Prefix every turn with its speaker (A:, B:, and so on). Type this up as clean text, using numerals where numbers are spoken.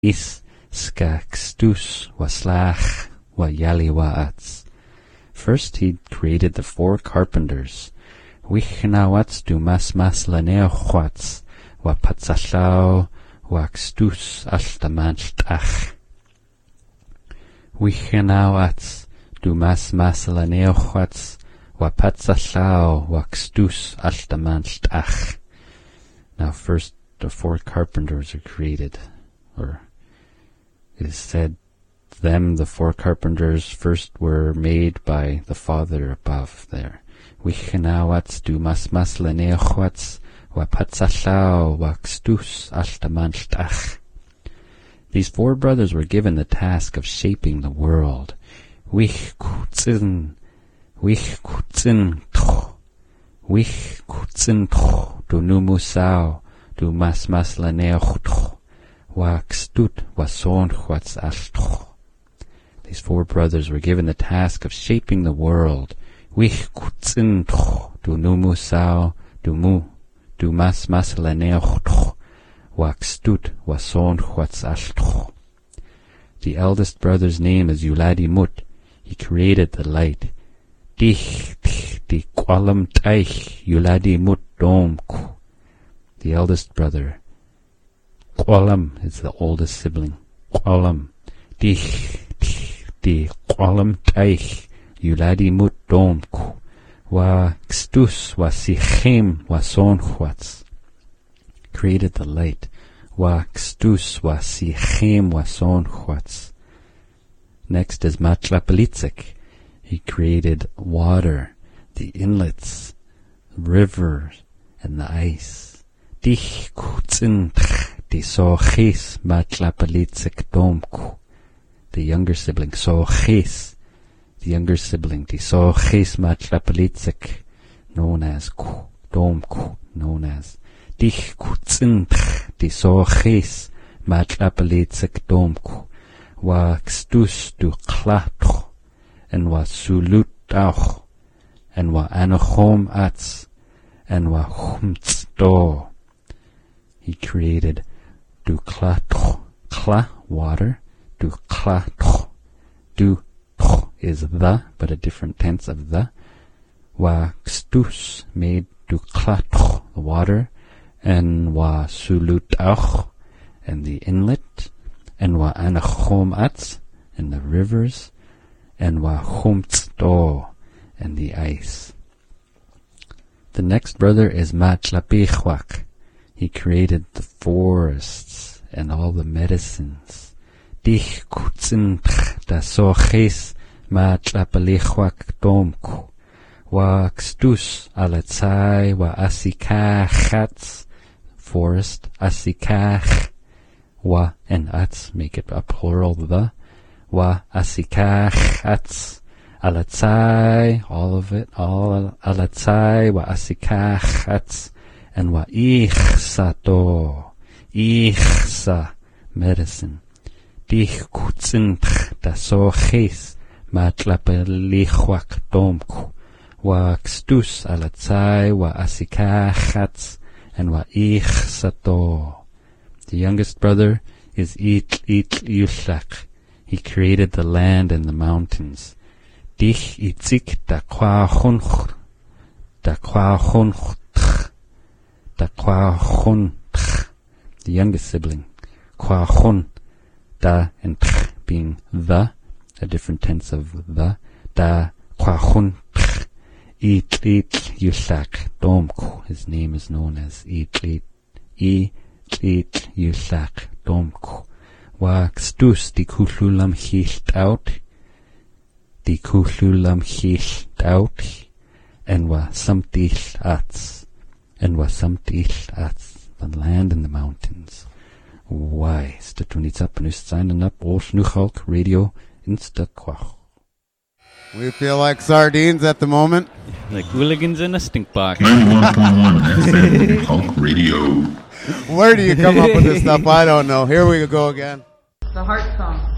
A: is skakstus waslach wa yaliwaats. First he created the 4 carpenters. Wichnawats du mas laneochwats wa patzachlau wa kstus altamanchtach. Wichnawats du mas laneochwats wa patzachlau wa kstus altamanchtach. Now first the 4 carpenters are created, or it is said the 4 carpenters first were made by the Father above there. Wichenawats du mas laneochwats wa patzachlau wa kstus altamanchtach. These 4 brothers were given the task of shaping the world. Wichkutzin du numusau du mas laneochtch wa kstut wa sonchwats alchtch. These 4 brothers were given the task of shaping the world. Wichkutzin du numusau du mas laneochtch wa kstut wa sonchwats alchtch. The eldest brother's name is Yuladi Mut. He created the light. Dich di kwalam taich Yuladi Mut domku. The eldest brother. Kwalam is the oldest sibling. Kwalam. Dich di kwalam taich Yuladi Mut domku. Wa kstus wa sichem wa sonchwats. Created the light. Wa kstus wa sichem wa sonchwats. Next is Matlapelitzik. He created water, the inlets, rivers, and the ice. Dich kutzintch di sochis Matlapelitzik domku. The younger sibling, sochis. The younger sibling, di sochis Matlapelitzik, known as ku, domku, known as. Dich kutzintch di sochis Matlapelitzik domku. Wa kstus du klatch, and wa sulut auch, and wa anochom ats, and wa chumts do. He created du klatch, kla, water, du klatch, du is the, but a different tense of the. Wa kstus made du klatch, the water, and wa sulut auch, and the inlet, and wa anachom ats, and the rivers, and wa chumts do, and the ice. The next brother is Matlapichwak. He created the forests and all the medicines. Dich kutzintch da soches Matlapelichwak domku. Wa kstus alatzai wa asikachats, forest, asikach. Wa and ats make it a plural, the. Wa asikach ats. Alatzai, all of it, all alatzai wa asikach ats. And wa ichsato, ichsa, medicine. Dich kutzintch da soches matlapelichwak domku. Wa kstus alatzai wa asikach ats. And wa ichsato. The youngest brother is Itl Yushak. He created the land and the mountains. Dich itzik da kwachunch, da kwachunch, da kwachunch. The youngest sibling. Kwachun, da and tch being the, a different tense of the. Da kwachun, Itl Yushak domku. His name is known as Itl Yushak domku. Wa kstus di kuhlulam hilt out, di kuhlulam hilt out, and wa samtil ats, and wa samtil ats, the land and the mountains. Why? Statunitza penust signing up, Wolf Nuchalk Radio, Insta Kwach.
B: We feel like sardines at the moment.
C: Like hooligans in a stink box.
D: 91.1 Hulk Radio.
B: Where do you come up with this stuff? I don't know. Here we go again.
E: The heart song.